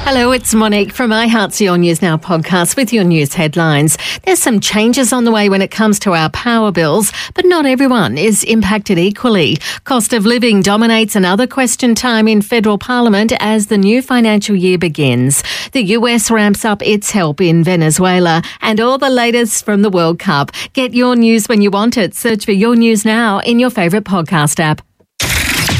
Hello, it's Monique from iHeart's Your News Now podcast with your news headlines. There's some changes on the way when it comes to our power bills, but not everyone is impacted equally. Cost of living dominates another question time in federal parliament as the new financial year begins. The US ramps up its help in Venezuela and all the latest from the World Cup. Get your news when you want it. Search for Your News Now in your favourite podcast app.